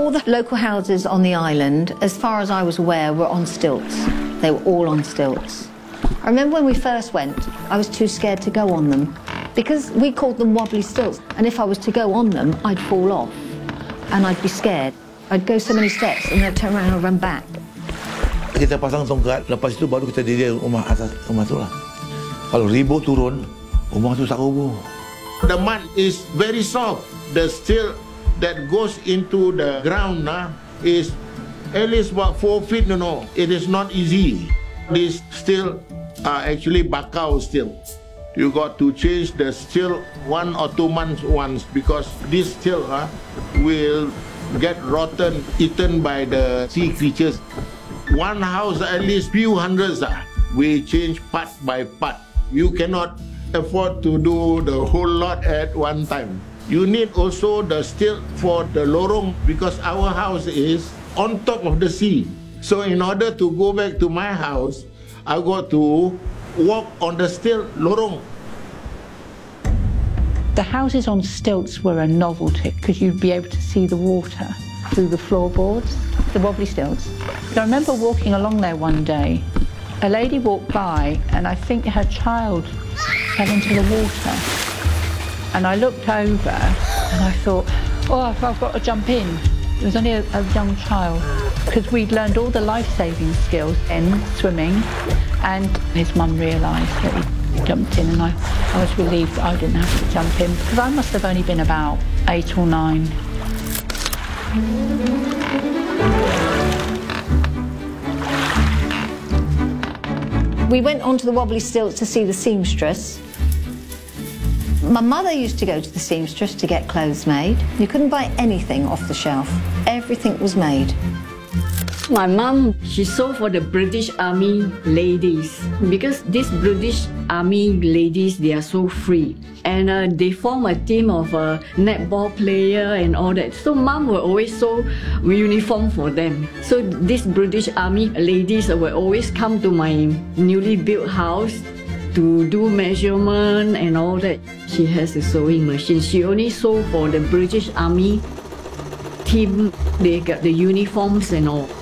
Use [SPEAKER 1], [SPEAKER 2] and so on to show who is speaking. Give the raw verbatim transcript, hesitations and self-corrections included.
[SPEAKER 1] All the local houses on the island, as far as I was aware, were on stilts. They were all on stilts. I remember when we first went, I was too scared to go on them because we called them wobbly stilts, and if I was to go on them, I'd fall off and I'd be scared. I'd go so many steps and then I'd turn around and run back.
[SPEAKER 2] Kita pasang tongkat, lepas itu baru kita diri rumah atas rumah tu lah. Kalau ribut turun, rumah tu tak roboh.
[SPEAKER 3] The mud is very soft. The steel that goes into the ground nah, is at least about four feet, you know. It is not easy. This steel are actually bakau steel. You got to change the steel one or two months once because this steel uh, will get rotten, eaten by the sea creatures. One house at least few hundreds. Uh, we change part by part. You cannot afford to do the whole lot at one time. You need also the steel for the lorong because our house is on top of the sea. So in order to go back to my house, I got to walk on the steel lorong.
[SPEAKER 4] The houses on stilts were a novelty because you'd be able to see the water through the floorboards, the wobbly stilts. I remember walking along there one day. A lady walked by and I think her child fell into the water. And I looked over and I thought, oh, I've, I've got to jump in. It was only a, a young child because we'd learned all the life-saving skills in swimming, and his mum realised that he jumped in, and I, I was relieved that I didn't have to jump in because I must have only been about eight or nine.
[SPEAKER 1] We went onto the wobbly stilts to see the seamstress. My mother used to go to the seamstress to get clothes made. You couldn't buy anything off the shelf. Everything was made.
[SPEAKER 5] My mum, she sewed for the British Army ladies because these British Army ladies, they are so free. And uh, they form a team of a netball player and all that. So mum will always sew uniform for them. So these British Army ladies will always come to my newly built house to do measurement and all that. She has a sewing machine. She only sew for the British Army team. They got the uniforms and all.